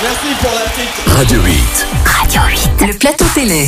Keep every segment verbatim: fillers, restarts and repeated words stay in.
Merci pour la petite. Radio huit. Radio huit. Le plateau télé.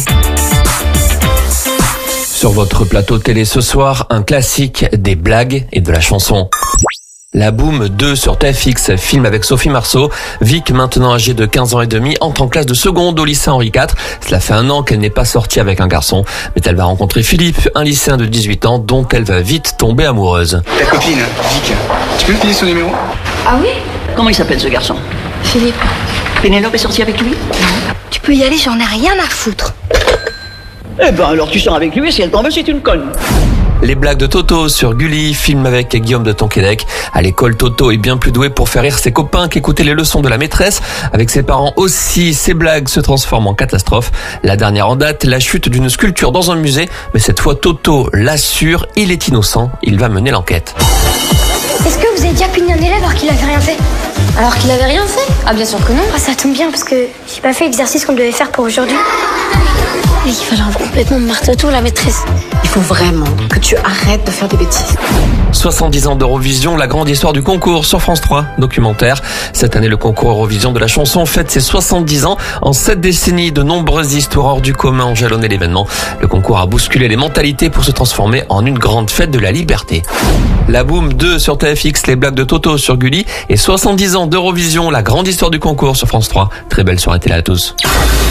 Sur votre plateau télé ce soir, un classique des blagues et de la chanson. La Boum deux sur T F X, film avec Sophie Marceau. Vic, maintenant âgée de quinze ans et demi, entre en classe de seconde au lycée Henri quatre. Cela fait un an qu'elle n'est pas sortie avec un garçon. Mais elle va rencontrer Philippe, un lycéen de dix-huit ans dont elle va vite tomber amoureuse. Ta copine, Vic, tu peux me filer son numéro? Ah oui? Comment il s'appelle ce garçon? Philippe. Pénélope est sortie avec lui? Tu peux y aller, j'en ai rien à foutre. Eh ben alors tu sors avec lui et si elle t'en veut, c'est une conne. Les blagues de Toto sur Gulli, film avec Guillaume de Tonquédec. À l'école, Toto est bien plus doué pour faire rire ses copains qu'écouter les leçons de la maîtresse. Avec ses parents aussi, ses blagues se transforment en catastrophe. La dernière en date, la chute d'une sculpture dans un musée. Mais cette fois, Toto l'assure, il est innocent. Il va mener l'enquête. Est-ce que vous avez déjà puni un élève alors qu'il avait rien fait? Alors qu'il avait rien fait? Ah bien sûr que non. Ah, ça tombe bien parce que j'ai pas fait l'exercice qu'on devait faire pour aujourd'hui. Il fallait complètement marteau la maîtresse. Il faut vraiment que tu arrêtes de faire des bêtises. soixante-dix ans d'Eurovision, la grande histoire du concours sur France trois, documentaire. Cette année, le concours Eurovision de la chanson fête ses soixante-dix ans. En sept décennies, de nombreuses histoires hors du commun ont jalonné l'événement. Le concours a bousculé les mentalités pour se transformer en une grande fête de la liberté. La Boum deux sur T F X, les blagues de Toto sur Gulli et soixante-dix ans d'Eurovision, la grande histoire du concours sur France trois. Très belle soirée télé à tous.